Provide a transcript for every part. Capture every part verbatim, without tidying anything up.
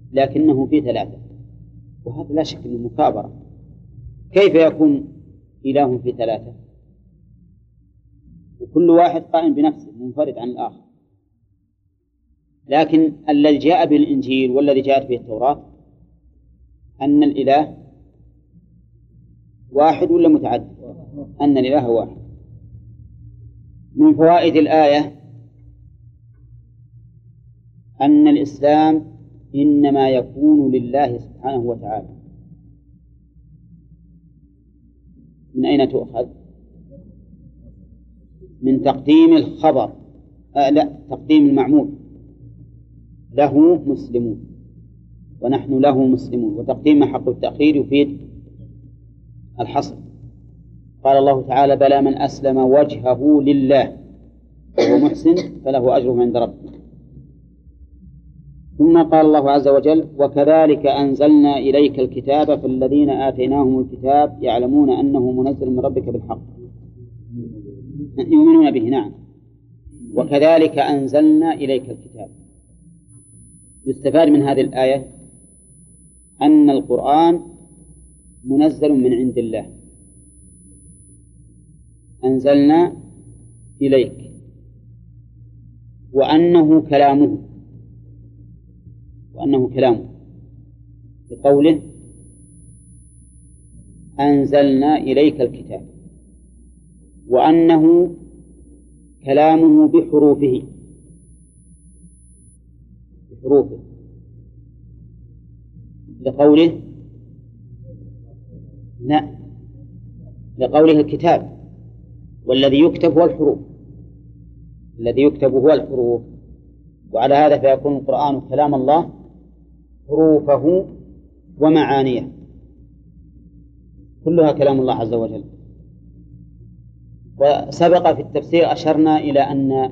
لكنه في ثلاثة، وهذا لا شك أنه مكابرة. كيف يكون إله في ثلاثة وكل واحد قائم بنفسه منفرد عن الآخر؟ لكن الذي جاء بالإنجيل والذي جاءت به التوراة أن الإله واحد ولا متعدد؟ أن الإله واحد. من فوائد الآية أن الإسلام إنما يكون لله سبحانه وتعالى. من أين تؤخذ؟ من تقديم الخبر آه لا تقديم المعمول، له مسلمون ونحن له مسلمون، وتقديم حق التأخير يفيد الحصر. قال الله تعالى: بلى من أسلم وجهه لله وهو محسن فله أجره عند ربه. ثم قال الله عز وجل: وكذلك أنزلنا إليك الكتاب فالذين آتيناهم الكتاب يعلمون أنه منزل من ربك بالحق يؤمنون به. نعم، وكذلك أنزلنا إليك الكتاب. يستفاد من هذه الآية أن القرآن منزل من عند الله، أنزلنا إليك، وأنه كلامه وأنه كلامه بقوله: أنزلنا إليك الكتاب، وأنه كلامه بحروفه بحروفه لقوله لا لقوله الكتاب، والذي يكتب هو الحروف، الذي يكتب هو الحروف. وعلى هذا فيكون القرآن كلام الله حروفه ومعانيه كلها كلام الله عز وجل. وسبق في التفسير أشرنا إلى أن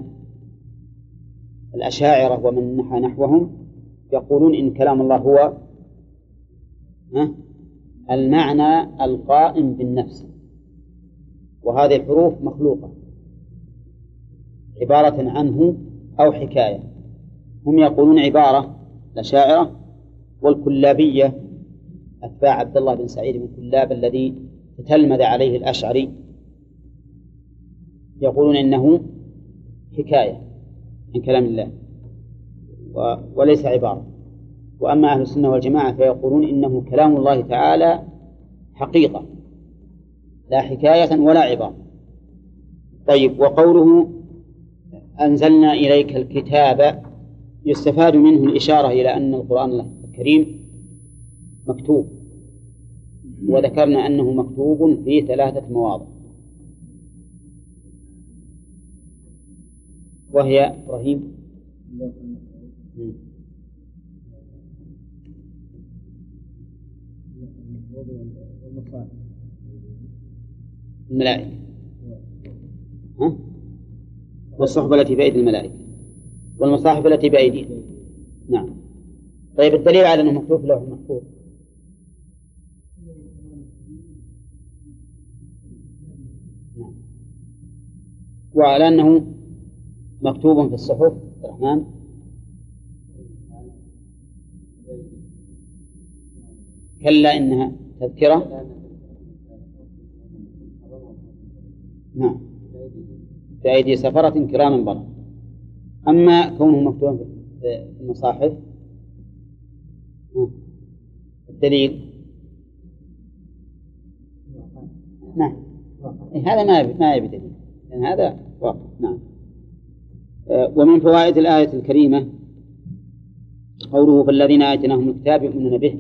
الأشاعرة ومن نحى نحوهم يقولون إن كلام الله هو المعنى القائم بالنفس، وهذه الحروف مخلوقة عبارة عنه أو حكاية. هم يقولون عبارة الأشاعرة، والكلابية أتباع عبد الله بن سعيد بن كلاب الذي تتلمذ عليه الأشعري يقولون إنه حكاية من كلام الله وليس عبارة. وأما أهل السنة والجماعة فيقولون إنه كلام الله تعالى حقيقة لا حكاية ولا عبارة. طيب، وقوله أنزلنا إليك الكتاب يستفاد منه الإشارة إلى أن القرآن الكريم مكتوب، وذكرنا أنه مكتوب في ثلاثة مواضع، وهي إبراهيم الملائكة ها؟ والصحف التي بأيدي الملائكة والمصاحف التي بأيديهم. نعم. طيب، الدليل على أنه مكتوب له محفوظ نعم. وعلى أنه مكتوب في الصحف الرحمن كلا إنها تذكرة نعم بأيدي سفرة كرام بررة. أما كونه مكتوب في المصاحف الدليل نعم هذا ما ما يبي دليل، لأن هذا واقع. نعم. ومن فوائد الآية الكريمة قوله: فالذين آتيناهم الكتاب يؤمنون به،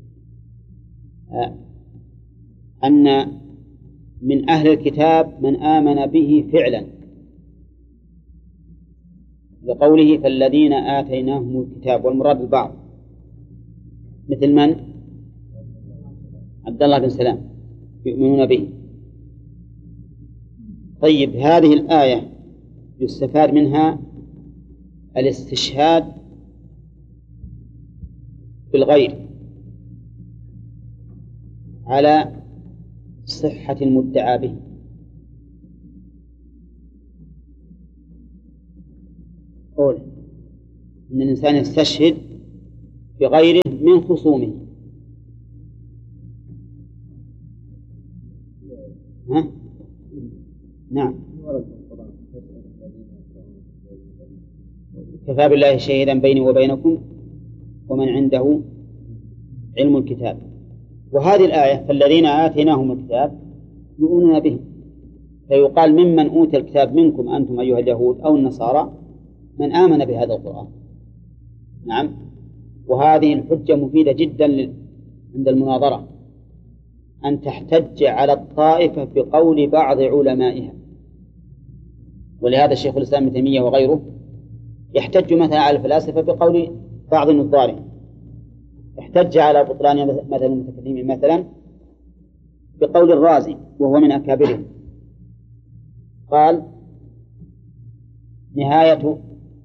أن من أهل الكتاب من آمن به فعلا، لقوله: فالذين آتيناهم الكتاب، والمراد البعض، مثل من؟ عبد الله بن سلام يؤمنون به. طيب، هذه الآية يستفاد منها الاستشهاد بالغير على صحة المدعى به. قول إن الإنسان يستشهد بغيره من خصومه. ها؟ نعم. كفى بالله شهيدا بيني وبينكم ومن عنده علم الكتاب. وهذه الآية فالذين آتيناهم الكتاب يؤمنون به، فيقال ممن أوتي الكتاب منكم أنتم أيها اليهود أو النصارى من آمن بهذا القرآن. نعم. وهذه الحجة مفيدة جدا عند المناظرة، أن تحتج على الطائفة بقول بعض علمائها. ولهذا الشيخ الإسلام ابن تيمية وغيره يحتج مثلا على الفلاسفة بقول بعض نظارهم، احتج على بطلان مثل المتكلمين مثلا بقول الرازي وهو من أكابرهم، قال نهاية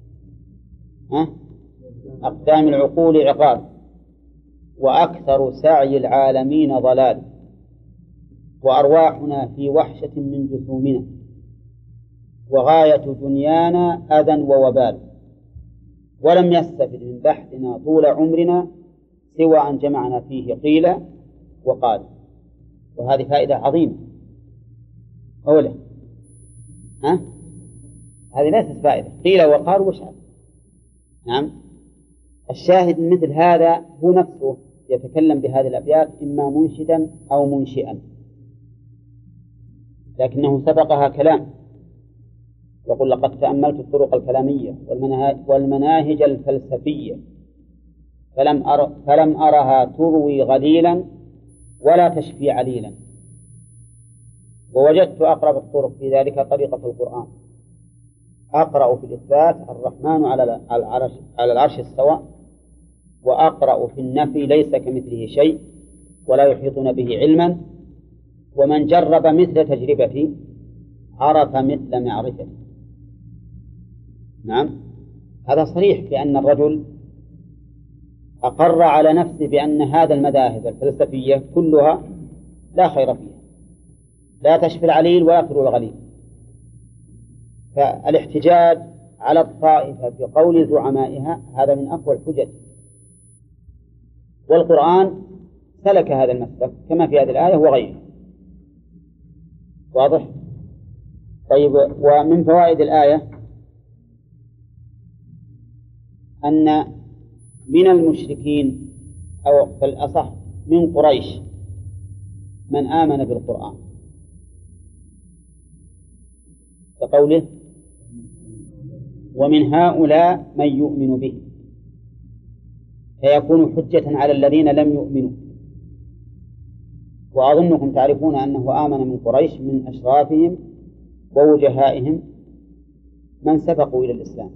أقدام العقول عقاب، وأكثر سعي العالمين ضلال، وأرواحنا في وحشة من جسومنا، وغاية دنيانا أذى ووبال، ولم يستفد من بحثنا طول عمرنا سوى أن جمعنا فيه قيل وقال. وهذه فائدة عظيمة. أولا ها؟ هذه ليست فائدة، قيل وقال وش هذا؟ نعم. الشاهد من مثل هذا هو نفسه يتكلم بهذه الأبيات إما منشدا أو منشئا، لكنه سبقها كلام، يقول لقد تأملت الطرق الكلامية والمناهج الفلسفية فلم, أر فلم أرها تروي غليلا ولا تشفي عليلا، ووجدت أقرب الطرق في ذلك طريقة القرآن. أقرأ في الإثبات الرحمن على العرش, على العرش استوى، وأقرأ في النفي ليس كمثله شيء ولا يحيطون به علما، ومن جرب مثل تجربتي عرف مثل معرفتي. نعم. هذا صريح في أن الرجل أقر على نفسه بأن هذا المذاهب الفلسفية كلها لا خير فيها، لا تشفي العليل ولا تروي الغليل. فالاحتجاج على الطائفة بقول زعمائها هذا من أقوى الحجج، والقرآن سلك هذا المسلك كما في هذه الآية وغيرها. واضح؟ طيب. ومن فوائد الآية أن من المشركين أو في الأصح من قريش من آمن بالقرآن، كقوله ومن هؤلاء من يؤمن به، فيكون حجة على الذين لم يؤمنوا. وأظنكم تعرفون أنه آمن من قريش من أشرافهم ووجهائهم من سبقوا إلى الإسلام،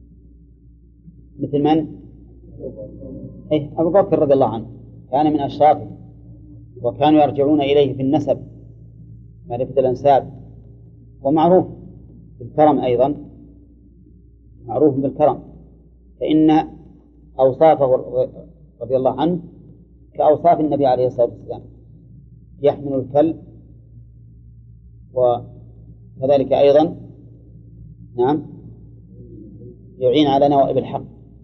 مثل من؟ إيه أبو بكر رضي الله عنه كان من أشرافهم، وكانوا يرجعون إليه في النسب معرفة الأنساب، ومعروف بالكرم أيضا، معروف بالكرم، فإن أوصافه رضي الله عنه كأوصاف النبي عليه الصلاة والسلام، يحمل الكلب، وكذلك أيضا نعم يعين على نوائب الحق،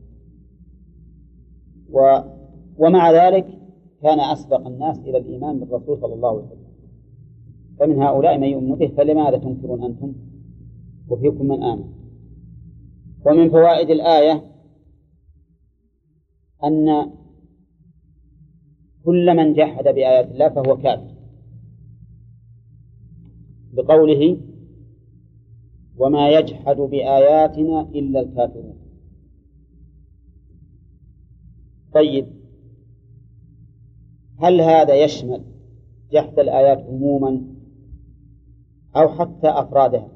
و ومع ذلك كان أسبق الناس إلى الإيمان بالرسول صلى الله عليه وسلم. فمن هؤلاء من يؤمن به، فلماذا تنكرون أنتم وفيكم من آمن؟ ومن فوائد الآية أن كل من جحد بآيات الله فهو كافر، بقوله وما يجحد بآياتنا إلا الكافرون. طيب، هل هذا يشمل جحد الآيات عموما أو حتى أفرادها؟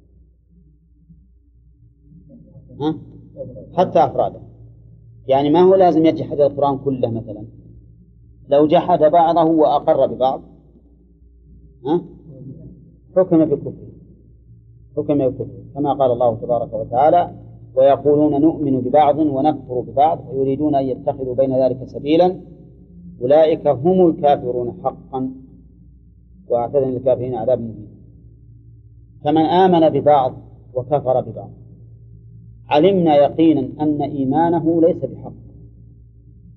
ها؟ حتى أفرادها، يعني ما هو لازم يجحد القرآن كله. مثلا لو جحد بعضه وأقر ببعض ها؟ حكم بكفره، حكم بكفره، كما قال الله تبارك وتعالى ويقولون نؤمن ببعض ونكفر ببعض ويريدون أن يتخذوا بين ذلك سبيلا أولئك هم الكافرون حقا وأعتدنا للكافرين عذاب مهين. فمن آمن ببعض وكفر ببعض علمنا يقينا أن إيمانه ليس بحق،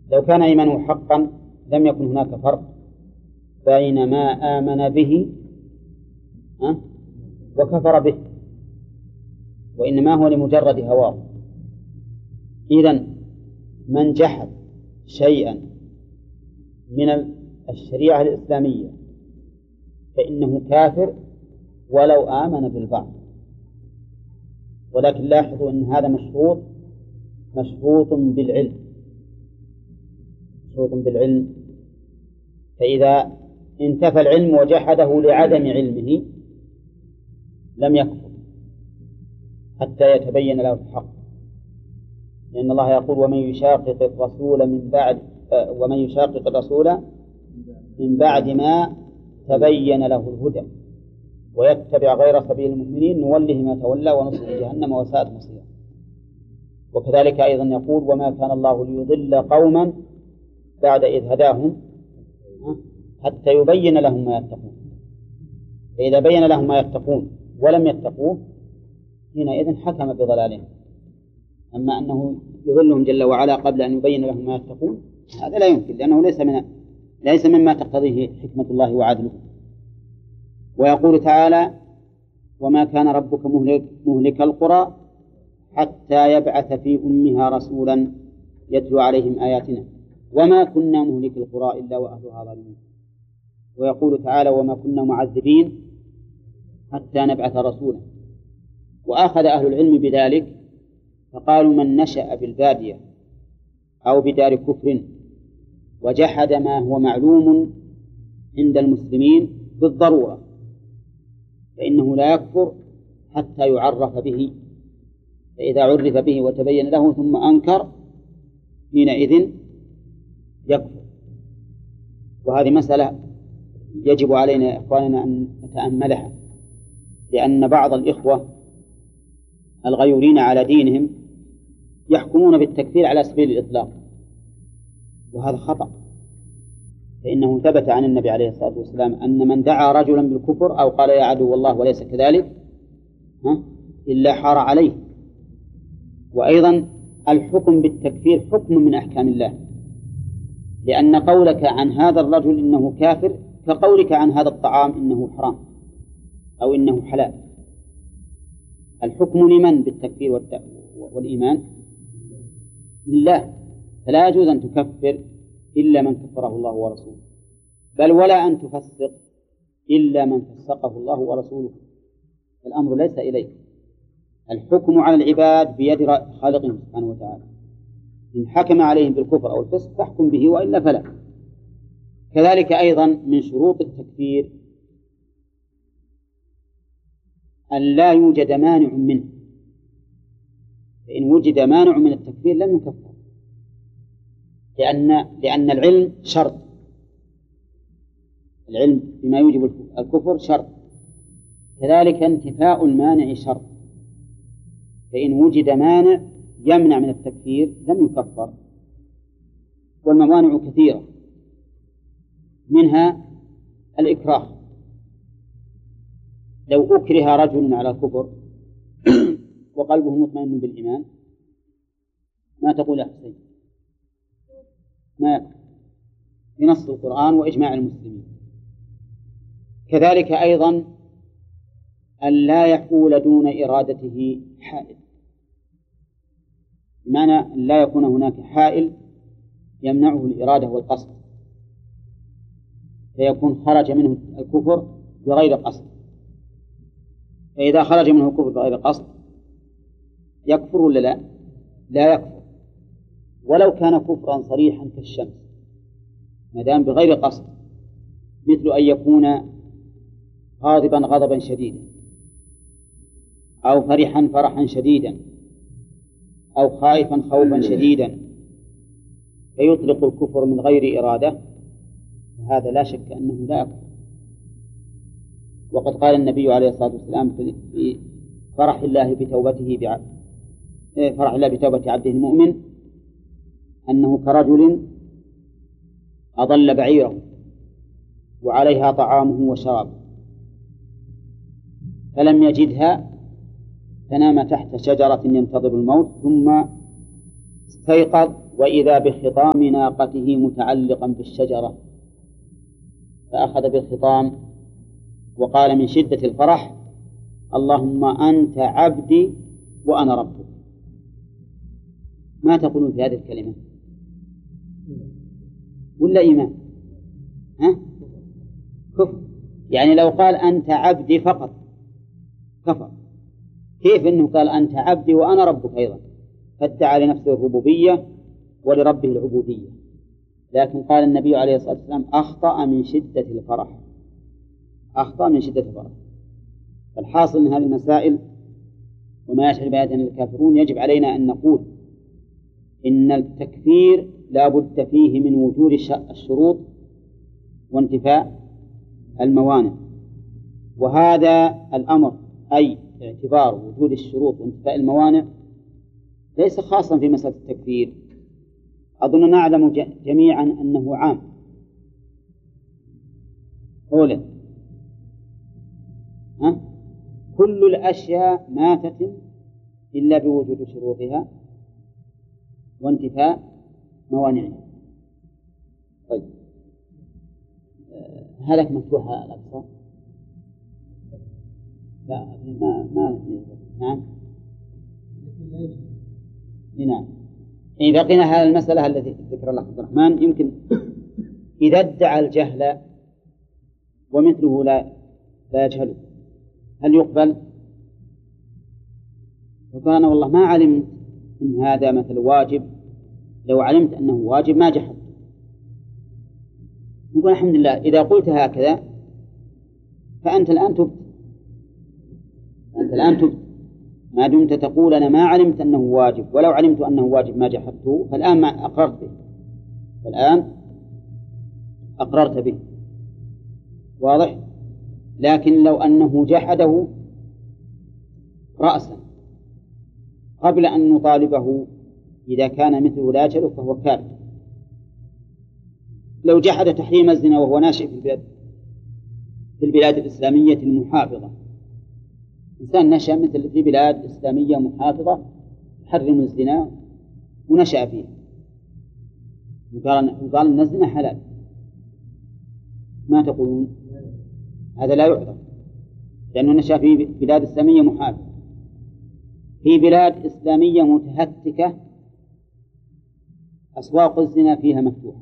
لو كان إيمانه حقا لم يكن هناك فرق بين ما آمن به وكفر به، وإنما هو لمجرد هواه. إذن من جحد شيئا من الشريعة الإسلامية فإنه كافر ولو آمن بالبعض. ولكن لاحظوا أن هذا مشروط مشروط بالعلم مشروط بالعلم فإذا انتفى العلم وجحده لعدم علمه لم يكفر حتى يتبين له الحق، لأن الله يقول ومن يشاقق الرسول من بعد ومن يشاقق الرسول من بعد ما تبين له الهدى ويتبع غير سبيل المؤمنين نوله ما تولى ونصله جهنم وساءت مصيرا. وكذلك أيضا يقول وما كان الله ليضل قوما بعد إذ هداهم حتى يبين لهم ما يتقون. فإذا بين لهم ما يتقون ولم يتقوه حينئذ حكم بضلالهم. أما أنه يضلهم جل وعلا قبل أن يبين لهم ما يتقون هذا لا يمكن، لأنه ليس من ليس مما تقتضيه حكمة الله وعدله. ويقول تعالى وما كان ربك مهلك, مهلك القرى حتى يبعث في أمها رسولا يتلو عليهم آياتنا وما كنا مهلك القرى إلا وأهلها ظالمون. ويقول تعالى وما كنا معذبين حتى نبعث رسولا. وأخذ أهل العلم بذلك فقالوا من نشأ بالبادية أو بدار كفر وجحد ما هو معلوم عند المسلمين بالضرورة فإنه لا يكفر حتى يعرف به، فإذا عرف به وتبين له ثم أنكر حينئذ يكفر. وهذه مسألة يجب علينا يا إخواننا أن نتأملها، لأن بعض الإخوة الغيورين على دينهم يحكمون بالتكفير على سبيل الإطلاق، وهذا خطأ. فإنه ثبت عن النبي عليه الصلاة والسلام أن من دعا رجلا بالكفر أو قال يا عدو الله وليس كذلك إلا حار عليه. وأيضا الحكم بالتكفير حكم من أحكام الله، لأن قولك عن هذا الرجل إنه كافر كقولك عن هذا الطعام إنه حرام أو إنه حلال. الحكم لمن بالتكفير والإيمان؟ لله، فلا يجوز أن تكفر إلا من كفره الله ورسوله، بل ولا أن تفسق إلا من فسقه الله ورسوله. الأمر ليس إليك، الحكم على العباد بيد خالقهم سبحانه وتعالى. إن حكم عليهم بالكفر أو الفسق فاحكم به وإلا فلا. كذلك أيضا من شروط التكفير أن لا يوجد مانع منه، فإن وجد مانع من التكفير لم يكفر، لأن لأن العلم شرط، العلم بما يوجب الكفر شرط، كذلك انتفاء المانع شرط، فإن وجد مانع يمنع من التكفير لم يكفر. والموانع كثيرة، منها الإكراه. لو أكره رجل على الكفر وقلبه مطمئن بالإيمان ما تقول يا حسين؟ ما يكفر بنص القرآن وإجماع المسلمين. كذلك أيضا أن لا يحول دون إرادته حائل، بمعنى أن لا يكون هناك حائل يمنعه الإرادة والقصد، فيكون خرج منه الكفر بغير قصد. فإذا خرج منه الكفر بغير قصد يكفر ولا لا؟ لا يكفر، ولو كان كفرا صريحا كالشمس ما دام بغير قصد، مثل أن يكون غاضبا غضبا شديدا أو فرحا فرحا شديدا أو خائفا خوفا شديدا فيطلق الكفر من غير إرادة، هذا لا شك أنه لا يكفر. وقد قال النبي عليه الصلاة والسلام في فرح الله بتوبته بعبد فرح الله بتوبة عبده المؤمن أنه كرجل أضل بعيره وعليها طعامه وشرابه فلم يجدها فنام تحت شجرة ينتظر الموت ثم استيقظ وإذا بخطام ناقته متعلقا بالشجرة فأخذ بالخطام وقال من شدة الفرح اللهم أنت عبدي وأنا ربك. ما تقولون في هذه الكلمة؟ ولا إيمان؟ ها؟ كفر. يعني لو قال أنت عبدي فقط كفر. كيف إنه قال أنت عبدي وأنا ربك أيضا؟ فادعى لنفسه الربوبية ولربه العبودية. لكن قال النبي عليه الصلاة والسلام أخطأ من شدة الفرح، أخطأ من شدة الفرح. فالحاصل من هذه المسائل وما يشعر بآياتنا الكافرون يجب علينا أن نقول إن التكفير لا بد فيه من وجود الشروط وانتفاء الموانع، وهذا الأمر أي اعتبار وجود الشروط وانتفاء الموانع ليس خاصا في مسألة التكفير. أظن نعلم جميعا أنه عام. أولا ها؟ كل الأشياء ما تتم إلا بوجود شروطها وانتفاء موانعها. طيب هلك مفتوحة الأقصى؟ لا ما ما نعم نعم. إذا بقينا هذه المسألة التي ذكر الله عبد الرحمن يمكن إذا ادعى الجهل ومثله لا لا يجهل هل يقبل؟ وقال أنا والله ما علمت إن هذا مثل واجب، لو علمت أنه واجب ما جحد. نقول الحمد لله إذا قلت هكذا فأنت الآن تبت، أنت الآن تبت ما دمت تقول أنا ما علمت أنه واجب، ولو علمت أنه واجب ما جحدته، فالآن ما أقررت به، فالآن أقررت به. واضح؟ لكن لو أنه جحده رأسا قبل أن نطالبه إذا كان مثله لا يجهل فهو كافر. لو جحد تحريم الزنا وهو ناشئ في البلاد في البلاد الإسلامية المحافظة، إنسان نشأ مثل في بلاد إسلامية محافظة تحرم الزنا ونشأ فيه وقال أن الزنا حلال، ما تقولون؟ هذا لا يعذر لأنه نشأ في بلاد إسلامية محافظة. في بلاد إسلامية متهتكة أسواق الزنا فيها مفتوحة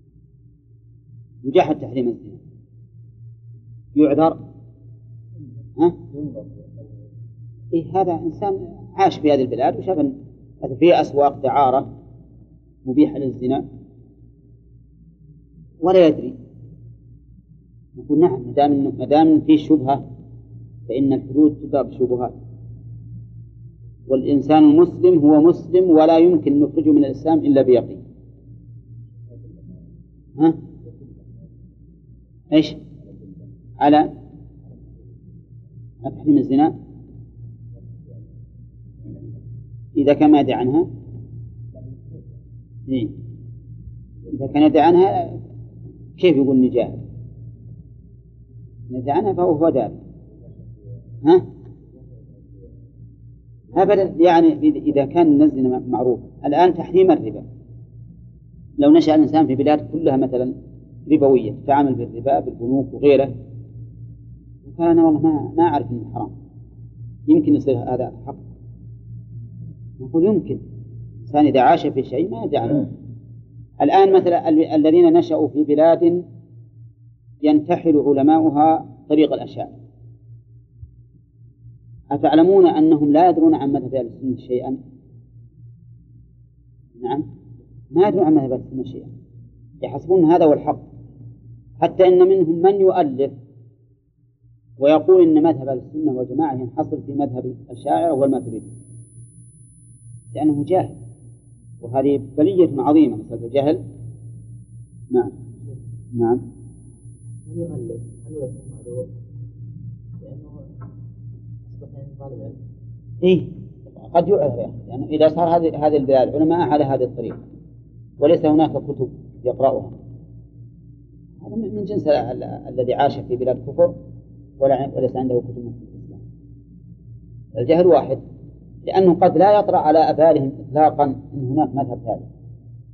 وجحد تحريم الزنا، يعذر؟ ها؟ إيه هذا إنسان عاش في هذه البلاد وشاف أن في أسواق دعارة مبيحة للزنا ولا يدري. نقول نعم ما دام في شبهة فإن الحدود تضرب شبهات، والإنسان المسلم هو مسلم ولا يمكن نخرجه من الإسلام إلا بيقين. ها؟ إيش؟ على تحريم الزنا إذا كان ما يدعي عنها. إيه؟ إذا كان يدعي عنها كيف يقول نجاهد؟ يدعي عنها فهو هو دار. ها؟ أبدا. يعني إذا كان الزنا معروف الآن تحريم الربا، لو نشأ الإنسان في بلاد كلها مثلا ربوية تتعامل بالربا بالبنوك وغيره وكان والله ما ما أعرف إنه حرام، يمكن يصير هذا حق؟ نقول يمكن. الإنسان إذا عاش في شيء ما يدعي عنه. الآن مثلا الذين نشأوا في بلاد ينتحل علماؤها طريق الأشاعرة، أتعلمون أنهم لا يدرون عن مذهب أهل السنة شيئا؟ نعم ما يدرون عن مذهب أهل السنة شيئا، يحسبون هذا هو الحق. حتى إن منهم من يؤلف ويقول إن مذهب أهل السنة والجماعة ينحصر في مذهب الأشاعرة والماتريدية لأنه جاهل، وهذه بلية عظيمة مسألة الجهل. نعم نعم. من يؤلف هل يكون معلوم لأنه أصبح يعني طالب علم؟ إيه قد يعذر يعني. يعني إذا صار هذه هذه البلاد علماء على هذه الطريقة وليس هناك كتب يقرأها، هذا من جنس الذي عاش في بلاد كفر وليس عنده كتب في الإسلام. الجهل واحد، لأنه قد لا يطرأ على أبالهم إطلاقا أن هناك مذهب ثالث،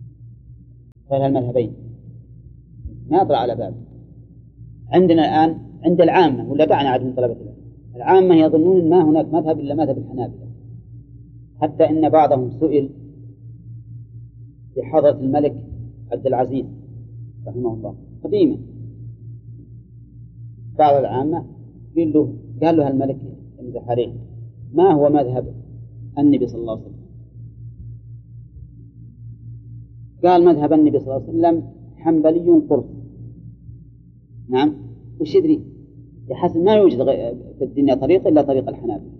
فلها المذهبين ما يطلع على باب. عندنا الآن عند العامة ولا دعنا عاد من طلبة العلم، العامة يظنون ما هناك مذهب إلا مذهب الحنابلة، حتى إن بعضهم سئل بحضرة الملك عبد العزيز رحمه الله قديما، بعض العامة قال له قال له الملك امزح عليه ما هو مذهب النبي صلى الله عليه وسلم؟ قال مذهب النبي صلى الله عليه وسلم حنبلي قرص. نعم، وش يدري؟ يحسن ما يوجد في الدنيا طريق إلا طريق الحنابلة.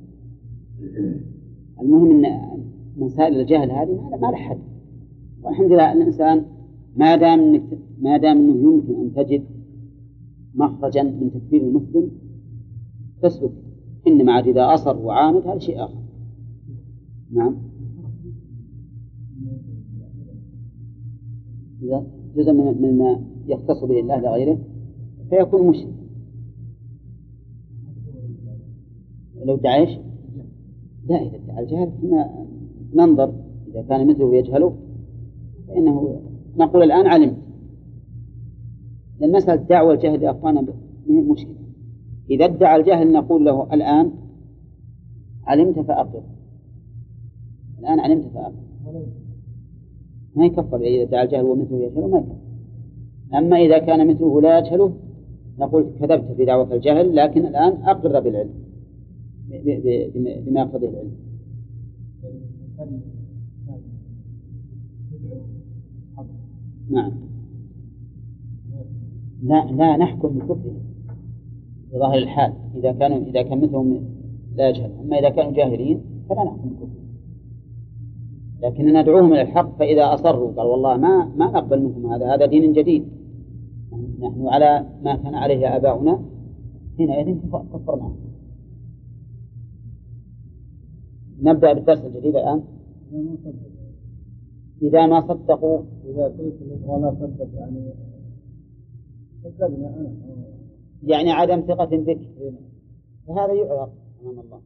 المهم أن مسائل الجهل هذه ما لها حد، والحمد لله الإنسان ما دام إنك ما دام إنه يمكن أن تجد مخرجا من تكفير المسلم تسلك، إنما عاد إذا أصر وعاند هذا شيء آخر. نعم، إذا جزء مما يختص به الله لغيره فيكون مشرك. لو دعيش لا، إذا ادعى الجهل ننظر إذا كان مثله يجهله فإنه نقول الآن علمت، لأن مسألة الدعوة الجهل يا أخوانا مشكلة. إذا ادعى الجهل نقول له الآن علمت فأقر، الآن علمت فأقر، ما يكفر. إذا ادعى الجهل ومثله يجهله ما يكفر. أما إذا كان مثله لا يجهله نقول كذبت في دعوة الجهل، لكن الآن أقر بالعلم بما يقتضيه العلم. نعم، لا لا نحكم بكفره بظاهر الحال إذا كانوا إذا كان مثلهم لا يجهل، أما إذا كانوا جاهلين فلا نحكم بكفره، لكن ندعوهم إلى الحق. فإذا أصروا قال والله ما ما نقبل منكم هذا هذا دين جديد، نحن على ما كان عليه آباؤنا، حينئذ كفرنا. نبدأ بالدرس الجديد الآن. إذا ما صدقوا، إذا قلت ولا صدق يعني صدقني أنا، يعني عدم ثقة بك، فهذا يعرف أمام الله.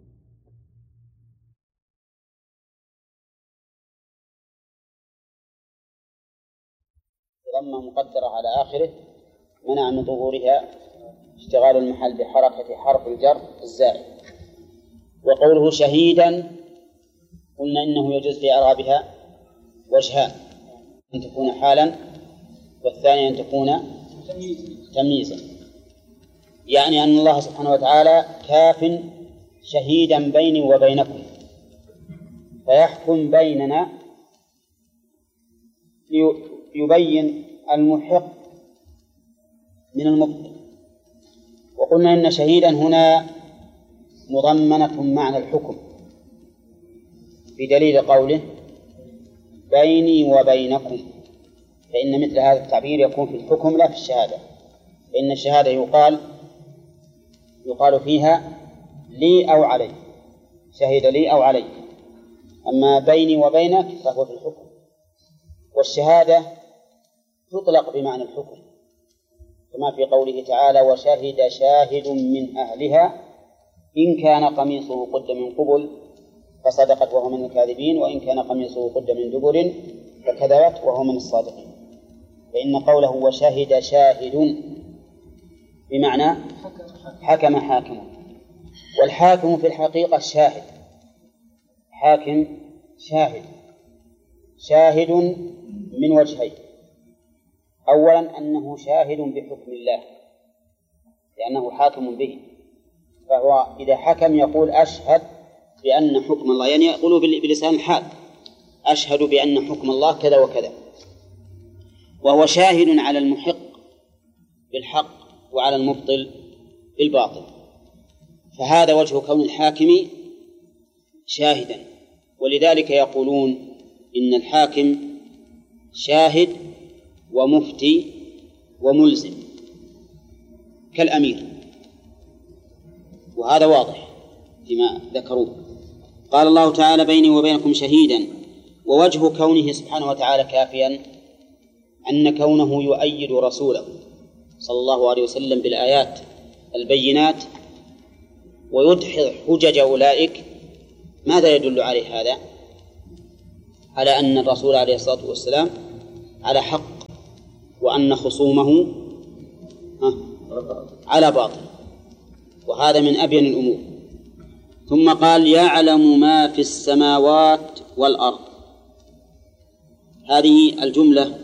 ضمة مقدرة على آخره منع من ظهورها اشتغال المحل بحركة حرف الجر الزائد. وقوله شهيدا قلنا إنه يجوز في إعرابها وجهان، أن تكون حالا، والثاني أن تكون تمييزا، يعني أن الله سبحانه وتعالى كاف شهيدا بيني وبينكم فيحكم بيننا يبين المحق من المبطل. وقلنا إن شهيدا هنا مضمنة معنى الحكم بدليل قوله بيني وبينكم، فإن مثل هذا التعبير يكون في الحكم لا في الشهادة، فإن الشهادة يقال يقال فيها لي أو علي، شهد لي أو علي، أما بيني وبينك فهو في الحكم. والشهادة تطلق بمعنى الحكم كما في قوله تعالى وشهد شاهد من أهلها إن كان قميصه قد من قبل فصدقت وهو من الكاذبين وإن كان قميصه قد من دبر فكذبت وهو من الصادقين. فإن قوله وشهد شاهد بمعنى حكم حاكم، والحاكم في الحقيقة الشاهد، حاكم شاهد شاهد من وجهين. أولا أنه شاهد بحكم الله لأنه حاكم به، فهو إذا حكم يقول أشهد بأن حكم الله، يعني يقول بلسان الحال أشهد بأن حكم الله كذا وكذا، وهو شاهد على المحق بالحق وعلى المبطل بالباطل. فهذا وجه كون الحاكم شاهدا، ولذلك يقولون إن الحاكم شاهد ومفتي وملزم كالأمير، وهذا واضح فيما ذكروه. قال الله تعالى بيني وبينكم شهيدا، ووجه كونه سبحانه وتعالى كافيا أن كونه يؤيد رسوله صلى الله عليه وسلم بالآيات البينات ويدحض حجج أولئك. ماذا يدل عليه هذا؟ على أن الرسول عليه الصلاة والسلام على حق وأن خصومه على باطل، وهذا من أبين الأمور. ثم قال يعلم ما في السماوات والأرض. هذه الجملة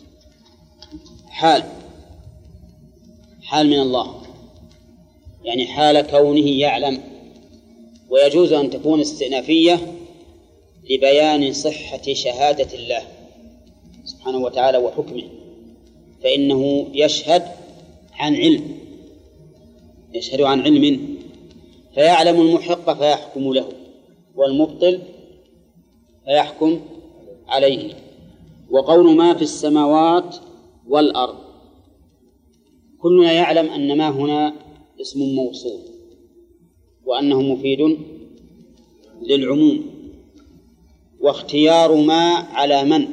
حال حال من الله، يعني حال كونه يعلم، ويجوز أن تكون استئنافية لبيان صحة شهادة الله سبحانه وتعالى وحكمه، فإنه يشهد عن علم، يشهد عن علم، فيعلم المحق فيحكم له، والمبطل فيحكم عليه. وقول ما في السماوات والأرض، كلنا يعلم أن ما هنا اسم موصول، وأنه مفيد للعموم، واختيار ما على من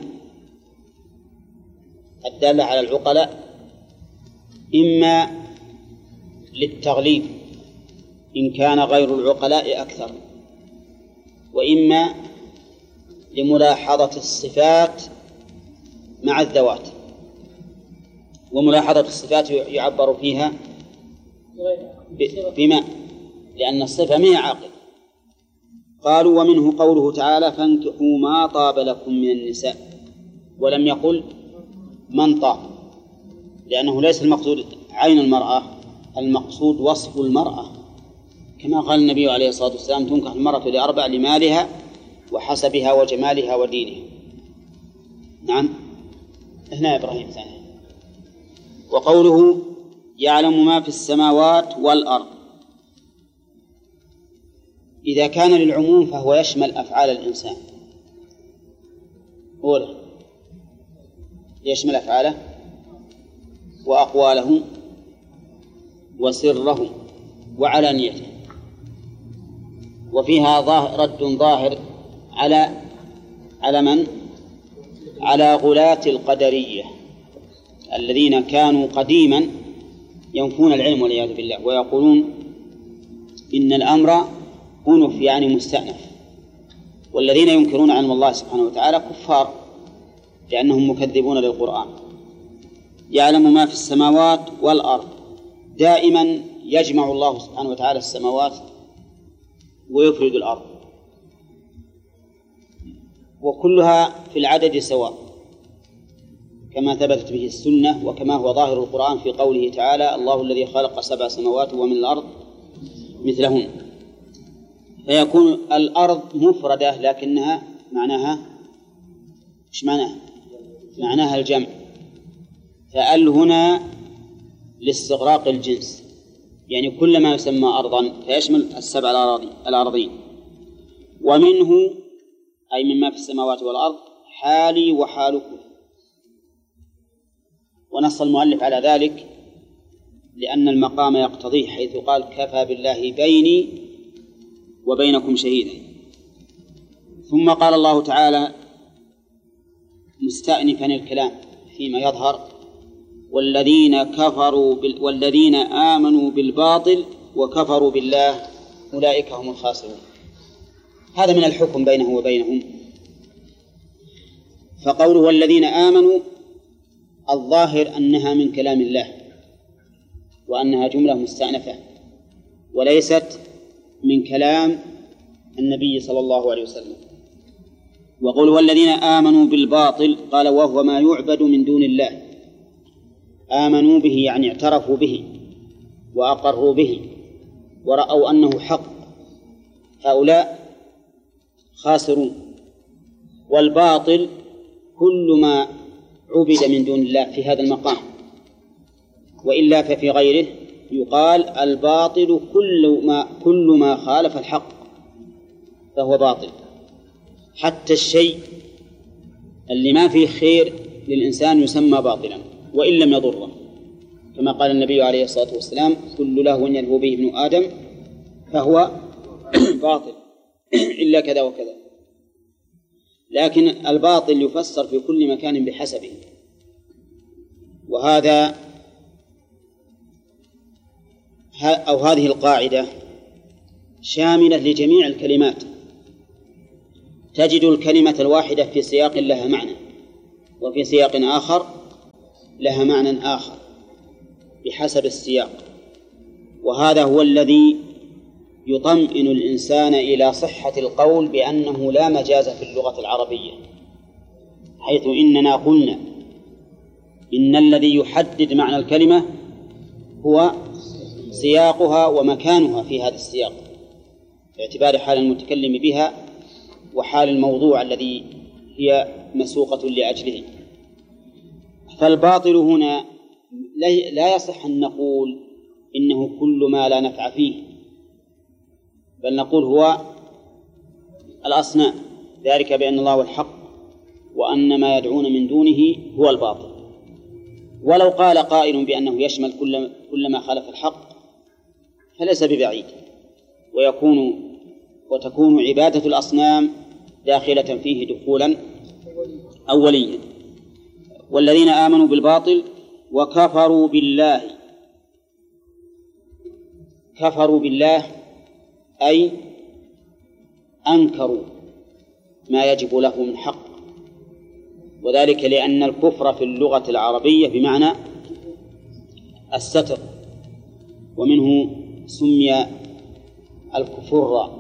الدالة على العقلاء إما للتغليب إن كان غير العقلاء أكثر، وإما لملاحظة الصفات مع الذوات. وملاحظة الصفات يعبر فيها بما، لأن الصفة ما هي عاقل. قالوا ومنه قوله تعالى فانكحوا ما طاب لكم من النساء، ولم يقل من طاب، لأنه ليس المقصود عين المرأة، المقصود وصف المرأة، كما قال النبي عليه الصلاة والسلام تنكح المرأة لأربع: لمالها وحسبها وجمالها ودينها. نعم، هنا إبراهيم ثاني. وقوله يعلم ما في السماوات والأرض، إذا كان للعموم فهو يشمل أفعال الإنسان، أولا يشمل أفعاله وأقواله وسره وعلانيته. وفيها ظاهر رد ظاهر على على من؟ على غلاة القدرية الذين كانوا قديما ينفون العلم والعياذ بالله، ويقولون إن الأمر أنف يعني مستأنف، والذين ينكرون علم الله سبحانه وتعالى كفار لأنهم مكذبون للقرآن. يعلم ما في السماوات والأرض، دائما يجمع الله سبحانه وتعالى السماوات ويفرد الأرض، وكلها في العدد سواء كما ثبتت به السنة، وكما هو ظاهر القرآن في قوله تعالى الله الذي خلق سبع سماوات ومن الأرض مثلهن. فيكون الأرض مفردة لكنها معناها إيش معناها؟ معناها الجمع، فأل هنا لاستغراق الجنس، يعني كل ما يسمى أرضا فيشمل السبع الأراضين. ومنه أي مما في السماوات والأرض حالي وحالكم. ونص المؤلف على ذلك لأن المقام يقتضيه، حيث قال كفى بالله بيني وبينكم شهيدا. ثم قال الله تعالى مستأنفا الكلام فيما يظهر والذين كفروا بال... والذين آمنوا بالباطل وكفروا بالله أولئك هم الخاسرون. هذا من الحكم بينه وبينهم. فقوله والذين آمنوا الظاهر أنها من كلام الله، وأنها جملة مستأنفة وليست من كلام النبي صلى الله عليه وسلم. وقول والذين آمنوا بالباطل قال وهو ما يعبد من دون الله، آمنوا به يعني اعترفوا به وأقروا به ورأوا أنه حق، هؤلاء خاسرون. والباطل كل ما عبد من دون الله في هذا المقام، وإلا ففي غيره يقال الباطل كل ما كل ما خالف الحق فهو باطل، حتى الشيء اللي ما فيه خير للإنسان يسمى باطلا وإن لم يضره، كما قال النبي عليه الصلاة والسلام كل لهو يلهو به ابن آدم فهو باطل إلا كذا وكذا. لكن الباطل يفسر في كل مكان بحسبه، وهذا أو هذه القاعدة شاملة لجميع الكلمات. تجد الكلمة الواحدة في سياق لها معنى، وفي سياق آخر لها معنى آخر بحسب السياق، وهذا هو الذي يطمئن الإنسان إلى صحة القول بأنه لا مجاز في اللغة العربية، حيث إننا قلنا إن الذي يحدد معنى الكلمة هو سياقها ومكانها في هذا السياق، باعتبار حال المتكلم بها وحال الموضوع الذي هي مسوقة لأجله. فالباطل هنا لا يصح أن نقول إنه كل ما لا نفع فيه، بل نقول هو الأصنام، ذلك بأن الله هو الحق وأن ما يدعون من دونه هو الباطل. ولو قال قائل بأنه يشمل كل كل ما خالف الحق فليس ببعيد، ويكون وتكون عبادة الأصنام داخلة فيه دخولا أوليا. والذين آمنوا بالباطل وكفروا بالله، كفروا بالله أي أنكروا ما يجب له من حق، وذلك لأن الكفر في اللغة العربية بمعنى الستر، ومنه سمي الكفر.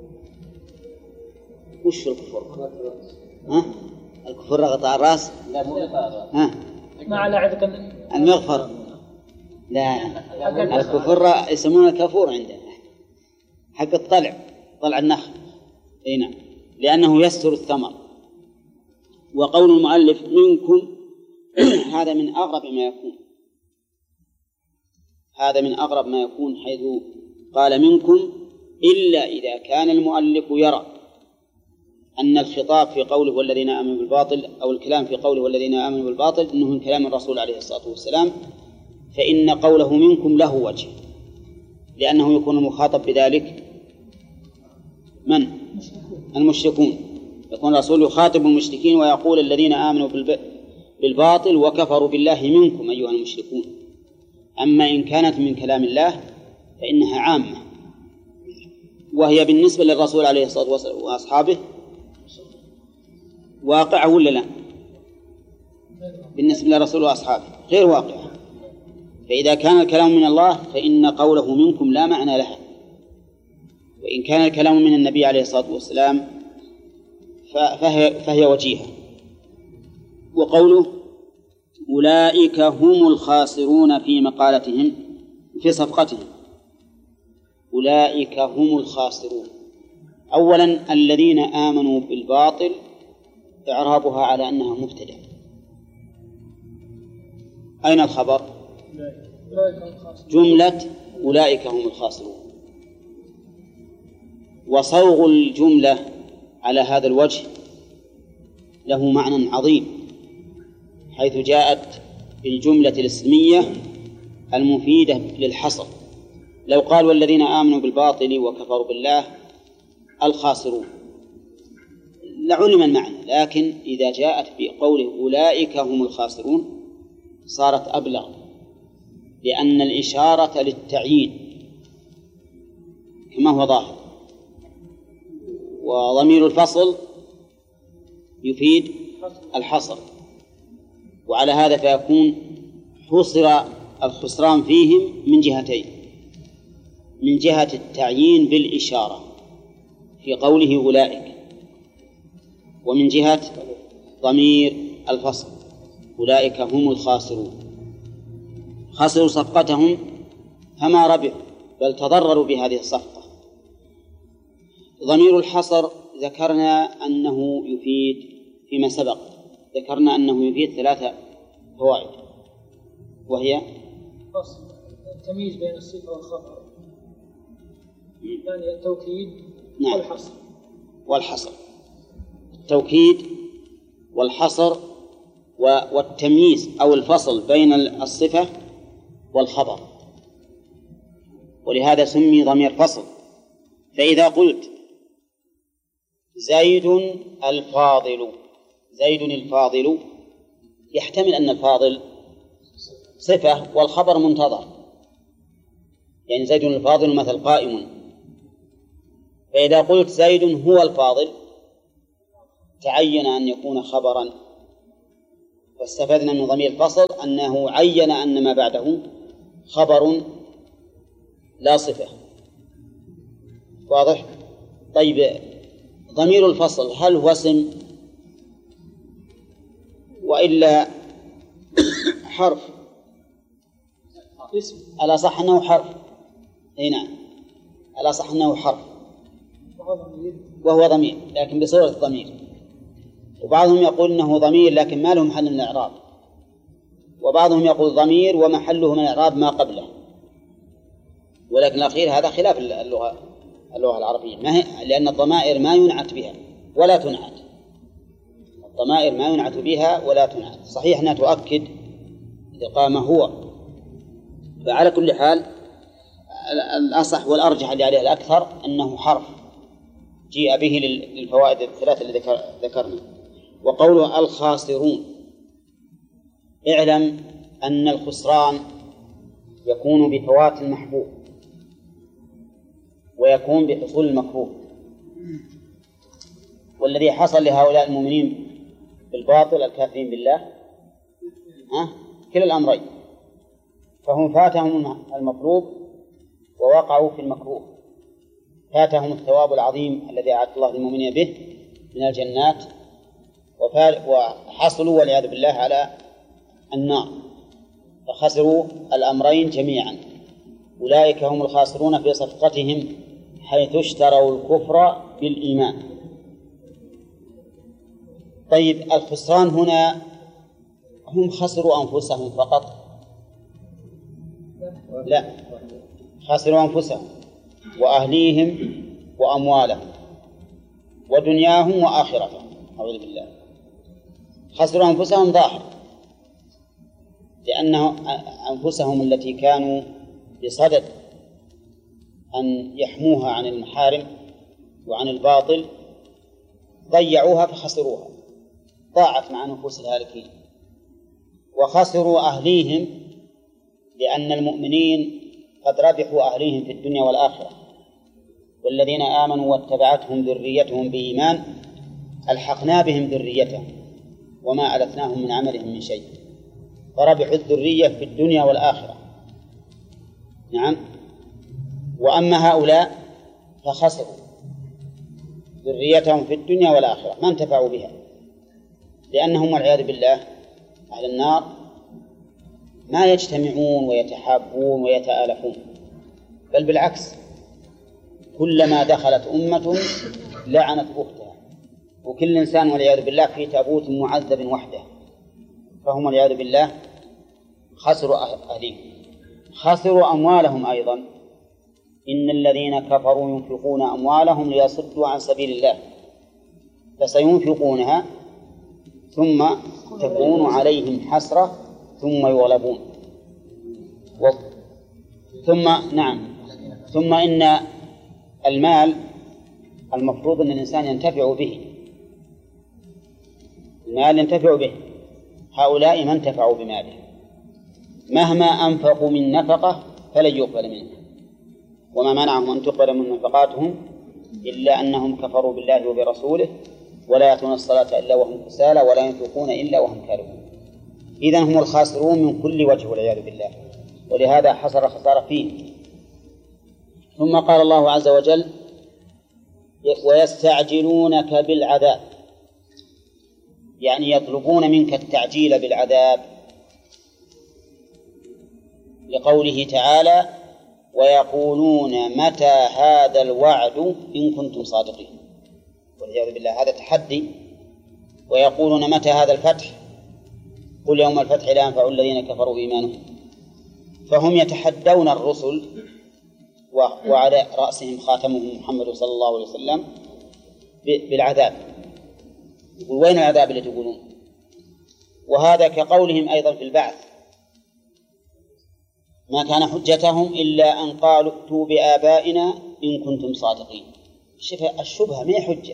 وش الكفر؟ ها؟ الكفر غطاء الرأس؟ لا مو غطاء الرأس. ها؟ ما على عندك المغفر؟ لا، الكفر يسمونه الكافور عندنا، حق الطلع، طلع النخل. اي نعم، لأنه يستر الثمر. وقول المؤلف منكم هذا من أغرب ما يكون، هذا من أغرب ما يكون، حيث قال منكم إلا إذا كان المؤلف يرى أن الخطاب في قوله والذين آمنوا بالباطل، أو الكلام في قوله والذين آمنوا بالباطل إنه من كلام الرسول عليه الصلاة والسلام، فإن قوله منكم له وجه، لأنه يكون مخاطب بذلك من؟ المشركون. يكون الرسول يخاطب المشركين ويقول الذين آمنوا بالباطل وكفروا بالله منكم أيها المشركون. أما إن كانت من كلام الله فإنها عامة، وهي بالنسبة للرسول عليه الصلاة والسلام وأصحابه واقعة ولا لا؟ بالنسبة للرسول وأصحابه غير واقعة. فإذا كان الكلام من الله فإن قوله منكم لا معنى لها، وإن كان الكلام من النبي عليه الصلاة والسلام فهي, فهي وجيهة. وقوله أولئك هم الخاسرون في مقالتهم في صفقتهم، أولئك هم الخاسرون. أولا الذين آمنوا بالباطل إعرابها على أنها مبتدأ. أين الخبر؟ جملة أولئك هم الخاسرون. وصوغ الجملة على هذا الوجه له معنى عظيم، حيث جاءت بالجملة الاسمية المفيدة للحصر. لو قال والذين آمنوا بالباطل وكفروا بالله الخاسرون لعلم المعنى، لكن إذا جاءت بقوله أولئك هم الخاسرون صارت أبلغ، لأن الإشارة للتعيين كما هو ظاهر، وضمير الفصل يفيد الحصر، وعلى هذا فيكون حصر الخسران فيهم من جهتين: من جهة التعيين بالإشارة في قوله أولئك، ومن جهة ضمير الفصل أولئك هم الخاسرون. خسروا صفقتهم فما ربحوا بل تضرروا بهذه الصفقة. ضمير الحصر ذكرنا أنه يفيد فيما سبق، ذكرنا أنه يفيد ثلاثة فوائد، وهي فصل التمييز بين الصفة والخبر، يعني التوكيد نعم. والحصر والحصر التوكيد والحصر والتمييز أو الفصل بين الصفة والخبر، ولهذا سمي ضمير فصل. فإذا قلت زيد الفاضل، زيد الفاضل، يحتمل أن الفاضل صفة والخبر منتظر، يعني زيد الفاضل مثل قائم. فإذا قلت زيد هو الفاضل تعين أن يكون خبرا واستفدنا من ضمير الفصل أنه عين أن ما بعده خبر لا صفة. واضح؟ طيب، ضمير الفصل هل هو اسم وإلا حرف؟ الأصح أنه حرف. أي نعم، الأصح أنه حرف وهو ضمير، لكن بصورة ضمير. وبعضهم يقول أنه ضمير لكن ما له محل من الإعراب، وبعضهم يقول ضمير ومحله من الإعراب ما قبله، ولكن الأخير هذا خلاف اللغة اللغة العربية، ما هي، لأن الضمائر ما ينعت بها ولا تنعت. الضمائر ما ينعت بها ولا تنعت، صحيح أنها تؤكد إذا قام هو. فعلى كل حال الأصح والأرجح اللي عليه الأكثر أنه حرف جيء به للفوائد الثلاثة اللي ذكرنا. وقوله الخاسرون، اعلم أن الخسران يكون بفوات المحبوب ويكون بحصول المكروه، والذي حصل لهؤلاء المؤمنين بالباطل الكافرين بالله ها كلا الأمرين، فهم فاتهم المطلوب ووقعوا في المكروه. فاتهم الثواب العظيم الذي أعد الله للمؤمنين به من الجنات، وحصلوا والعياذ بالله على النار، فخسروا الأمرين جميعا. أولئك هم الخاسرون في صفقتهم حيث اشتروا الكفر بالإيمان. طيب، الخسران هنا هم خسروا أنفسهم فقط؟ لا، خسروا أنفسهم وأهليهم وأموالهم ودنياهم وآخرتهم، أعوذ بالله. خسروا أنفسهم ظاهر، لأن أنفسهم التي كانوا بصدد أن يحموها عن المحارم وعن الباطل ضيعوها فخسروها، ضاعت مع نفوس الهالكين. وخسروا أهليهم، لأن المؤمنين قد ربحوا أهليهم في الدنيا والآخرة، والذين آمنوا واتبعتهم ذريتهم بإيمان ألحقنا بهم ذريتهم وما ألتناهم من عملهم من شيء، فربحوا الذرية في الدنيا والآخرة. نعم. وأما هؤلاء فخسروا ذريتهم في الدنيا والآخرة، ما انتفعوا بها، لأنهم والعياذ بالله أهل النار ما يجتمعون ويتحابون ويتآلفون، بل بالعكس، كلما دخلت أمة لعنت أختها، وكل إنسان والعياذ بالله في تابوت معذب وحده، فهم والعياذ بالله خسروا أهلهم. خسروا أموالهم أيضا، إن الذين كفروا ينفقون أموالهم ليصدوا عن سبيل الله فسينفقونها ثم تكون عليهم حسرة ثم يغلبون و... ثم نعم ثم إن المال المفروض أن الإنسان ينتفع به، المال ينتفع به، هؤلاء ما انتفعوا بماله، مهما أنفقوا من نفقة فلن يقبل منه، وما منعهم أن تقبل من نفقاتهم إلا أنهم كفروا بالله وبرسوله ولا يأتون الصلاة إلا وهم كسالى ولا ينفقون إلا وهم كارهون. إذن هم الخاسرون من كل وجه والعياذ بالله، ولهذا حصل خسارة فيه. ثم قال الله عز وجل: ويستعجلونك بالعذاب، يعني يطلبون منك التعجيل بالعذاب، لقوله تعالى: ويقولون متى هذا الوعد إن كنتم صادقين، والعياذ بالله هذا تحدي. ويقولون متى هذا الفتح، قل يوم الفتح لا ينفع الذين كفروا إيمانهم. فهم يتحدون الرسل وعلى رأسهم خاتمهم محمد صلى الله عليه وسلم بالعذاب، يقول وين العذاب اللي تقولون؟ وهذا كقولهم أيضا في البعث: ما كان حجتهم إلا أن قالوا ائتوا بآبائنا إن كنتم صادقين. الشبهة ما هي حجة.